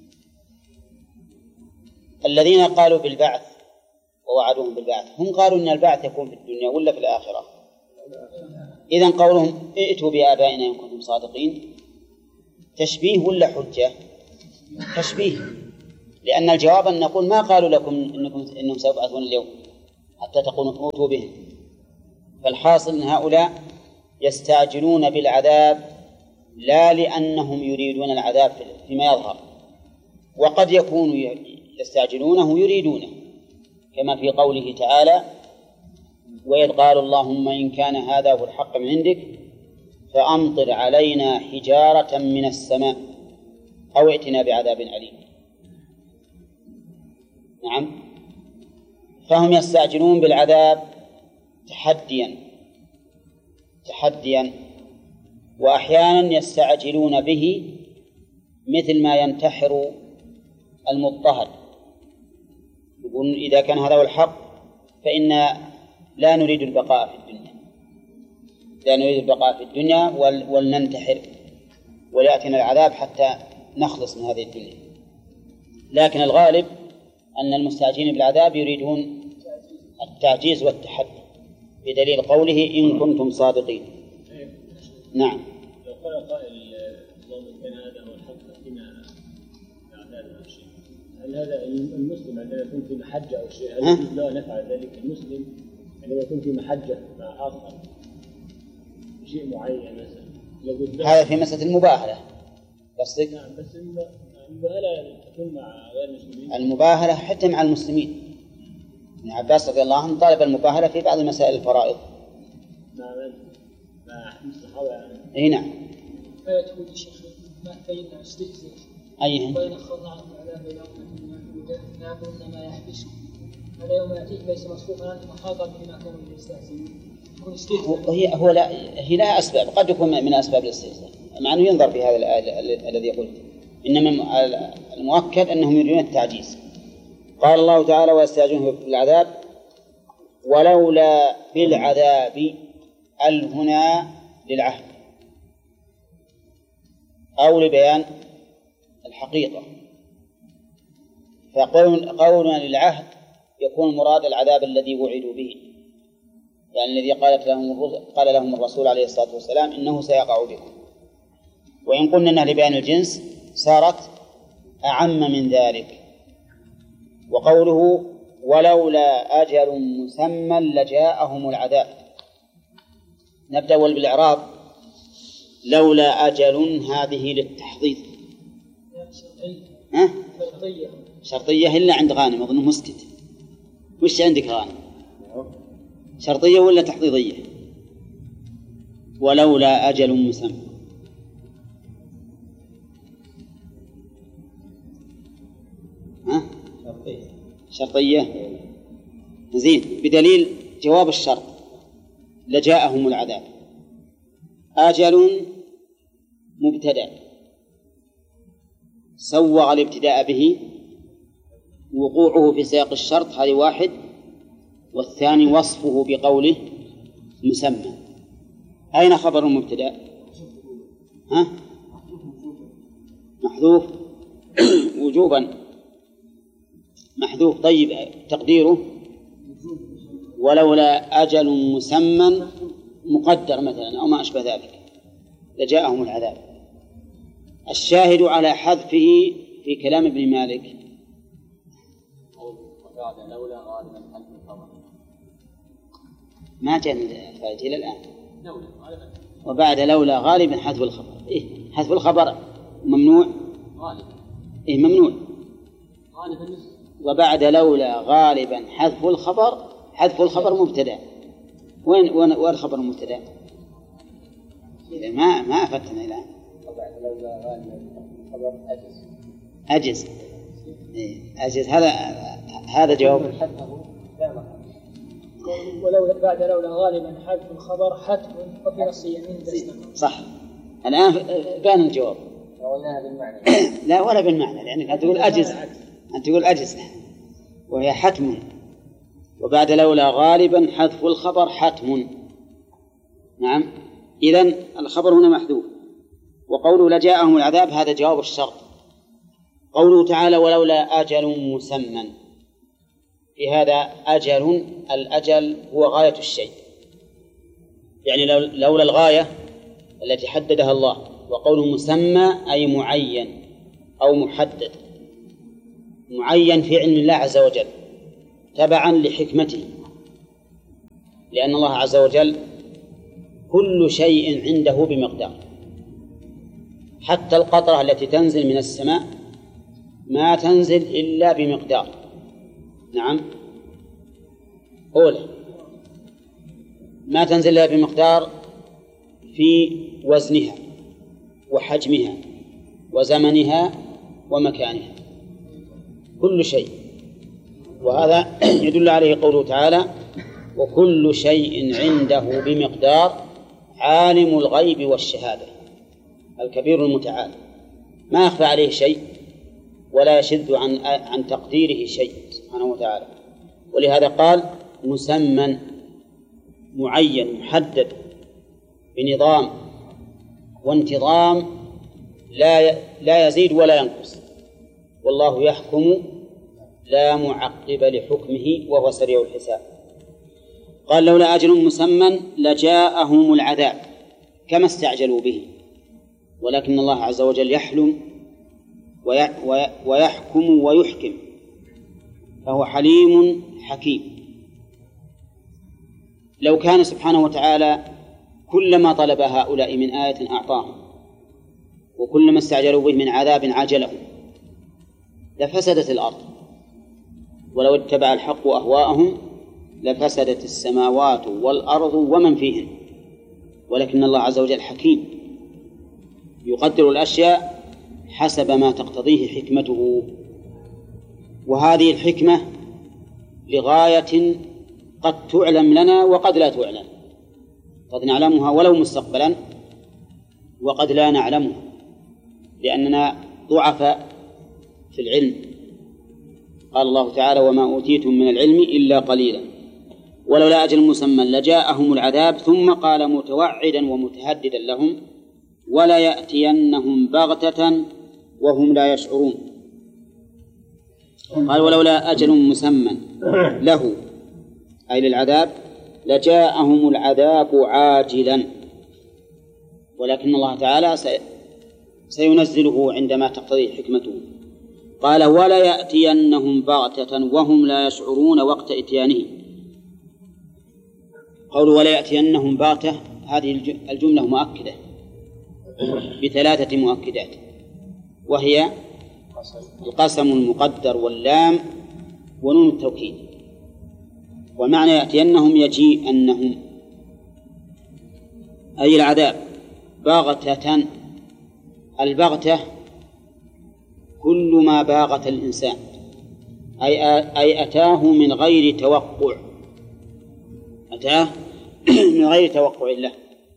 الذين قالوا بالبعث ووعدوهم بالبعث هم قالوا إن البعث يكون في الدنيا ولا في الآخرة؟ إذن قولهم ائتوا بآبائنا إن كنتم صادقين تشبيه ولا حجة؟ تشبيه، لأن الجواب أن نقول ما قالوا لكم إنكم إنهم سيبعثون اليوم حتى تقولوا اوتوا به. فالحاصل أن هؤلاء يستعجلون بالعذاب لا لأنهم يريدون العذاب فيما يظهر، وقد يكونوا يستعجلونه يريدونه، كما في قوله تعالى: وإذ قالوا اللهم إن كان هذا هو الحق من عندك فأمطر علينا حجارة من السماء أو ائتنا بعذاب أليم. نعم، فهم يستعجلون بالعذاب تحديا تحديا وأحيانا يستعجلون به مثل ما ينتحر المضطهد، يقول إذا كان هذا هو الحق فإن لا نريد البقاء في الدنيا لا نريد البقاء في الدنيا ولننتحر وليأتنا العذاب حتى نخلص من هذه الدنيا. لكن الغالب أن المستعجلين بالعذاب يريدون التعجيز والتحدي بدليل قوله إن كنتم صادقين. نعم. لو قال قائل اللهم كان هذا هو الحق فيما أعداد أو شيء، هل هذا المسلم عندما يكون في محجة أو شيء هل يجوز له نفعل ذلك؟ المسلم عندما يكون في محجة مع آخر شيء معين مثلا هذا في مسألة المباهلة قصدك؟ نعم، بس المباهلة تكون مع غير المسلمين. المباهلة حتى مع المسلمين. ابن عباس رضي الله عنه طالب المباهلة في بعض مسائل الفرائض. مع من؟ مع الصحابة يعني. اي نعم. آية هود الشيخ ما بيننا استهزاء. أيهن؟ وإن أخذنا عنهم العذاب إلى أمة معدودة ليعبدن ما يحبسه. هذا يوم يأتيه ليس مصروفا عنهم محاطا بما كانوا يستهزئون. يكون استهزاء. هي هو لا هي لها أسباب، قد يكون من أسباب الاستهزاء، مع أنه ينظر في هذا الآية الذي يقول، إنما المؤكد أنهم يريدون التعجيز. قال الله تعالى: ويستعجلون بالعذاب ولولا بالعذاب ال هنا للعهد أو لبيان الحقيقة، فقولنا للعهد يكون مراد العذاب الذي وعدوا به، يعني الذي قالت لهم قال لهم الرسول عليه الصلاة والسلام إنه سيقع بكم. وإن قلنا أنها لبيان الجنس صارت أعم من ذلك. وقوله ولولا أجل مسمى لجاءهم العذاب، نبدأ بالإعراب. لولا أجل هذه للتحضيض. ها؟ شرطية. شرطية إلا عند غانم أظنه مسكت. وش عندك غانم؟ شرطية ولا تحضيضية؟ ولولا أجل مسمى. ها؟ شرطية. شرطية. زين، بدليل جواب الشرط لجاءهم العذاب. أجل مبتدأ سوغ الابتداء به، وقوعه في سياق الشرط هذه واحد، والثاني وصفه بقوله مسمى. أين خبر المبتدأ؟ ها؟ محذوف وجوبا محذوف. طيب تقديره ولولا أجل مسمى مقدر مثلا أو ما أشبه ذلك لجاءهم العذاب. الشاهد على حذفه في كلام ابن مالك وبعد لولا غالبا حذف الخبر ما جاء الفائدة إلى الآن. لولا غالبا وبعد لولا غالبا حذف الخبر. إيه حذف الخبر ممنوع غالبا. إيه ممنوع. غالبا. وبعد لولا غالبا حذف الخبر. حذف الخبر مبتدأ. وين وين وين خبر المبتدأ؟ إذا ما ما أفتنا الآن. وبعد لولا غالبا خبر أجز. أجز. إيه أجز. هذا هذا جواب. ولو بعد لولا غالبا حذف الخبر حتم وفي نص يمين صح. الآن بان الجواب. قولناها بالمعنى. لا ولا بالمعنى، لأنك أنت تقول أجز أنت تقول أجز وهي حتم. وبعد لولا غالبا حذف الخبر حتم. نعم. إذن الخبر هنا محذوف. وقوله لجاءهم العذاب هذا جواب الشرط. قوله تعالى ولولا أجل مسمى، في هذا أجل، الأجل هو غاية الشيء، يعني لولا الغاية التي حددها الله. وقوله مسمى أي معين أو محدد. معين في علم الله عز وجل تبعا لحكمته، لأن الله عز وجل كل شيء عنده بمقدار، حتى القطرة التي تنزل من السماء ما تنزل إلا بمقدار. نعم، أولا ما تنزل إلا بمقدار في وزنها وحجمها وزمنها ومكانها، كل شيء. وهذا يدل عليه قوله تعالى: وكل شيء عنده بمقدار عالم الغيب والشهادة الكبير المتعال، ما يخفى عليه شيء ولا يشذ عن عن تقديره شيء سبحانه وتعالى. ولهذا قال: مسمى معين محدد بنظام وانتظام لا لا يزيد ولا ينقص، والله يحكم لا معقب لحكمه وهو سريع الحساب. قال: لولا أجل مسمى لجاءهم العذاب كما استعجلوا به، ولكن الله عز وجل يحلم ويحكم ويحكم، فهو حليم حكيم. لو كان سبحانه وتعالى كلما طلب هؤلاء من آية أعطاهم وكلما استعجلوا به من عذاب عجلهم لفسدت الأرض، ولو اتبع الحق أهواءهم لفسدت السماوات والأرض ومن فيهن. ولكن الله عز وجل حكيم يقدر الأشياء حسب ما تقتضيه حكمته، وهذه الحكمة لغاية قد تعلم لنا وقد لا تعلم، قد نعلمها ولو مستقبلا وقد لا نعلمها لأننا ضعفاء في العلم. قال الله تعالى: وما أوتيتم من العلم إلا قليلا. ولولا أجل مسمى لجاءهم العذاب، ثم قال متوعدا ومتهددا لهم: ولا يأتينهم بغتة وهم لا يشعرون. قال: ولولا أجل مسمى له أي للعذاب لجاءهم العذاب عاجلا، ولكن الله تعالى سينزله عندما تقتضي حكمته. قال: ولا يأتينهم بغتة وهم لا يشعرون وقت إتيانه. قول ولا يأتينهم بغتة هذه الجملة مؤكدة بثلاثة مؤكدات، وهي القسم المقدر واللام ونون التوكيد. ومعنى يأتينهم يجيء أنهم أي العذاب باغتة. البغتة كل ما باغت الإنسان، أي أي أتاه من غير توقع، أتاه من غير توقع له.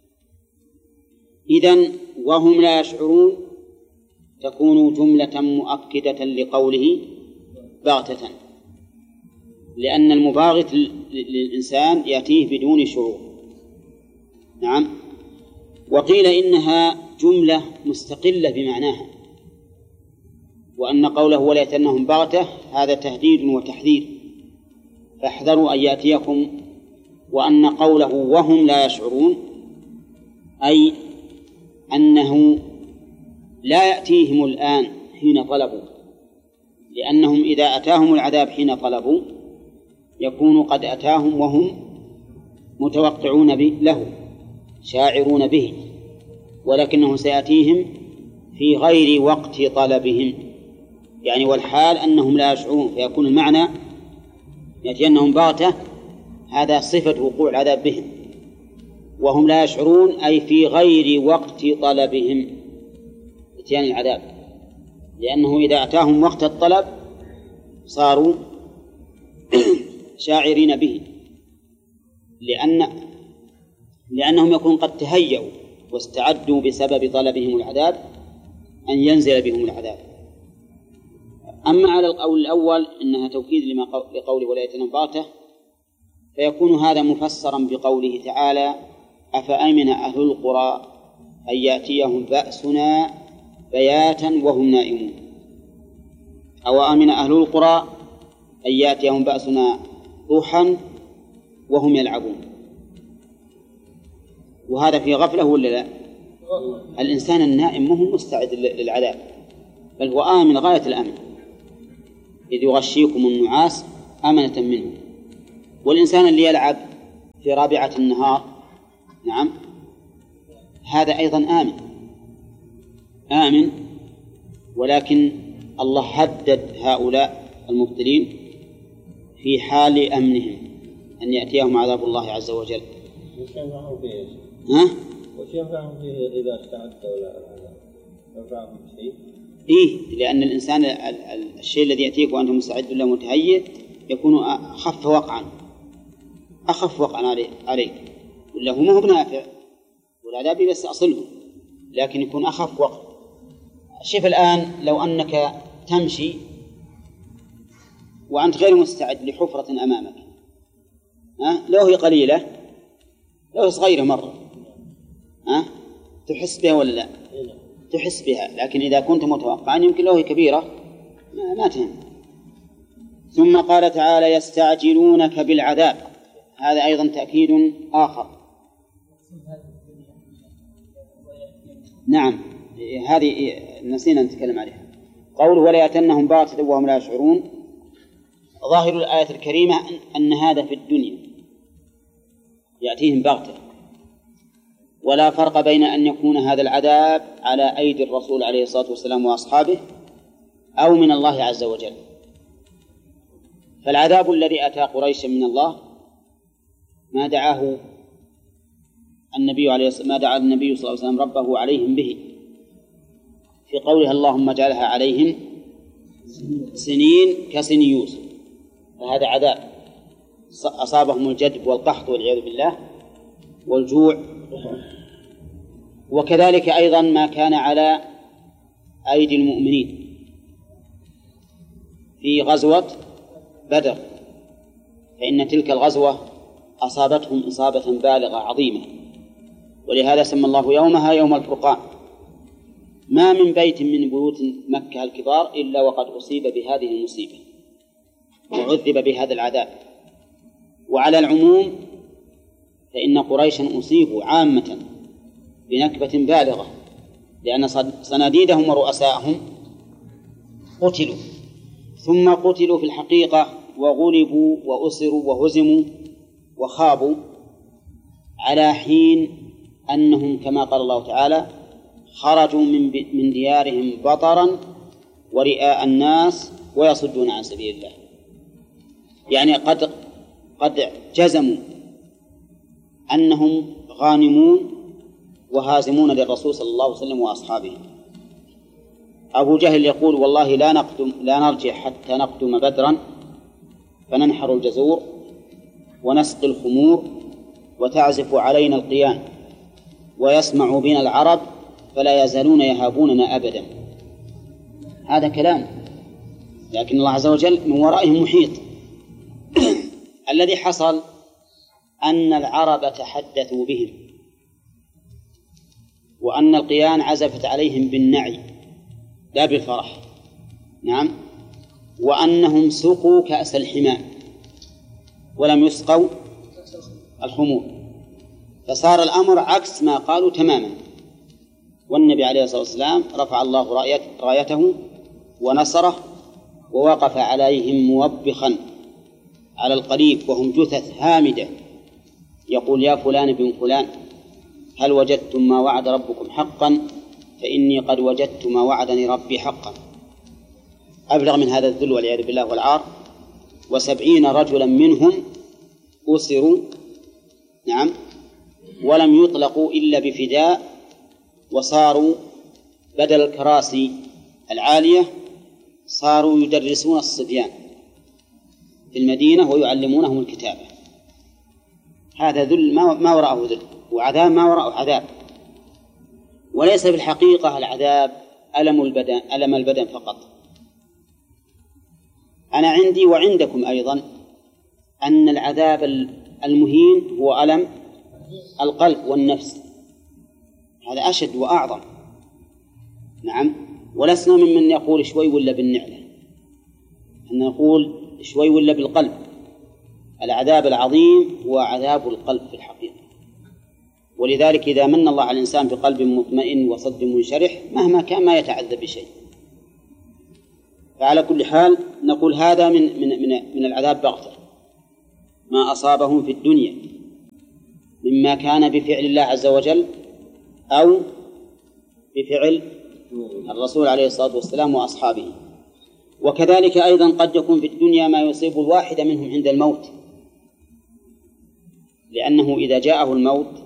إذن وهم لا يشعرون تكون جملة مؤكدة لقوله بغتة، لأن المباغت للإنسان يأتيه بدون شعور. نعم. وقيل إنها جملة مستقلة بمعناها، وأن قوله ولا يأتينهم بغتة هذا تهديد وتحذير، فاحذروا أن يأتيكم، وأن قوله وهم لا يشعرون أي أنه لا يأتيهم الآن حين طلبوا، لأنهم إذا أتاهم العذاب حين طلبوا يكون قد أتاهم وهم متوقعون به له شاعرون به، ولكنه سيأتيهم في غير وقت طلبهم، يعني والحال أنهم لا يشعرون، فيكون المعنى يأتينهم بغتة هذا صفة وقوع العذاب بهم، وهم لا يشعرون أي في غير وقت طلبهم إتيان العذاب، لأنه إذا أتاهم وقت الطلب صاروا شاعرين به، لأن لأنهم يكون قد تهيأوا واستعدوا بسبب طلبهم العذاب أن ينزل بهم العذاب. أما على القول الأول إنها توكيد لما لقوله ولا يأتينهم بغتة، فيكون هذا مفسرا بقوله تعالى: أفأمن أهل القرى أن يأتيهم بأسنا بياتا وهم نائمون، أو أمن أهل القرى أن يأتيهم بأسنا ضحى وهم يلعبون. وهذا في غفلة ولا لا؟ الإنسان النائم مهم مستعد للعذاب، بل هو آمن غاية الأمن. إذ يغشيكم النعاس أمنة منه. والإنسان اللي يلعب في رابعة النهار نعم هذا أيضا آمن آمن ولكن الله هدد هؤلاء المبطلين في حال أمنهم أن يأتيهم عذاب الله عز وجل. وش ينفعهم فيه؟ ها؟ وش ينفعهم فيه إذا استعد ولا ينفعهم شيء؟ إيه، لأن الإنسان الشيء الذي يأتيك وأنت مستعد له متهيئ يكون أخف وقعا أخف وقعا عليك، ولا هو ما هو بنافع والعذاب يستأصله، لكن يكون أخف وقع. شوف الآن لو أنك تمشي وأنت غير مستعد لحفرة أمامك، ها؟ لو هي قليلة لو هي صغيرة مرة، ها؟ تحس بها ولا لا؟ تحس بها، لكن إذا كنت متوقعا يمكن لو هي كبيرة ما تهم. ثم قال تعالى يستعجلونك بالعذاب، هذا أيضا تأكيد آخر. نعم هذه نسينا نتكلم عليها. قوله ولا يأتنهم بغتة وهم لا يشعرون، ظاهر الآية الكريمة أن هذا في الدنيا يأتيهم بغتة، ولا فرق بين أن يكون هذا العذاب على أيدي الرسول عليه الصلاة والسلام وأصحابه أو من الله عز وجل. فالعذاب الذي أتى قريشا من الله ما دعاه النبي عليه ما دعا النبي صلى الله عليه وسلم ربه عليهم به في قولها اللهم اجعلها عليهم سنين كسن يوسف، فهذا عذاب أصابهم الجدب والقحط والعياذ بالله والجوع. وكذلك أيضا ما كان على أيدي المؤمنين في غزوة بدر، فإن تلك الغزوة أصابتهم إصابة بالغة عظيمة، ولهذا سمى الله يومها يوم الفرقان. ما من بيت من بيوت مكة الكبار إلا وقد أصيب بهذه المصيبة وعذب بهذا العذاب. وعلى العموم فإن قريشا أصيبوا عامة بنكبة بالغة، لأن صناديدهم ورؤساءهم قتلوا، ثم قتلوا في الحقيقة وغلبوا وأسروا وهزموا وخابوا على حين أنهم كما قال الله تعالى خرجوا من من ديارهم بطرا ورئاء الناس ويصدون عن سبيل الله. يعني قد قد جزموا أنهم غانمون وهازمون للرسول صلى الله عليه وسلم وأصحابه. أبو جهل يقول والله لا نقدم لا نرجع حتى نقدم بدرا فننحر الجزور ونسقي الخمور وتعزف علينا القيان ويسمع بنا العرب فلا يزالون يهابوننا أبدا. هذا كلام، لكن الله عز وجل من ورائهم محيط. الذي حصل أن العرب تحدثوا بهم، وأن القيان عزفت عليهم بالنعي لا بالفرح، نعم، وأنهم سقوا كأس الحمام ولم يسقوا الخمور، فصار الأمر عكس ما قالوا تماما. والنبي عليه الصلاة والسلام رفع الله رايته ونصره ووقف عليهم موبخا على القريب وهم جثث هامدة يقول يا فلان بن فلان هل وجدتم ما وعد ربكم حقا فإني قد وجدت ما وعدني ربي حقا. أبلغ من هذا الذل والعياذ بالله والعار. وسبعين رجلا منهم أسروا، نعم، ولم يطلقوا إلا بفداء، وصاروا بدل الكراسي العالية صاروا يدرسون الصبيان في المدينة ويعلمونهم الكتابة. هذا ذل ما وراءه ذل، وعذاب ما وراءه عذاب. وليس بالحقيقة العذاب ألم البدن ألم البدن فقط. أنا عندي وعندكم أيضا أن العذاب المهين هو ألم القلب والنفس، هذا أشد وأعظم. نعم، ولسنا ممن يقول شوي ولا بالنعلة، أن نقول شوي ولا بالقلب. العذاب العظيم هو عذاب القلب في الحقيقة. ولذلك إذا من الله على الإنسان بقلب مطمئن وصد منشرح مهما كان ما يتعذب بشيء. فعلى كل حال نقول هذا من من من, من العذاب بغتة، ما أصابهم في الدنيا مما كان بفعل الله عز وجل أو بفعل الرسول عليه الصلاة والسلام وأصحابه. وكذلك أيضا قد يكون في الدنيا ما يصيب الواحد منهم عند الموت، لأنه إذا جاءه الموت